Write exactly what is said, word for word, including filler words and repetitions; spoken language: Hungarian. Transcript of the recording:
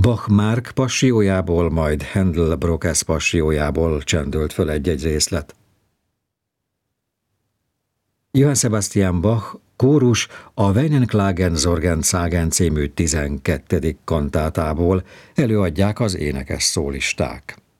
Bach Márk passiójából, majd Handel Brockes passiójából csendült föl egy-egy részlet. Johann Sebastian Bach kórus a Weinenklagen Sorgenzagen című tizenkettedik kantátából, előadják az énekes szólisták.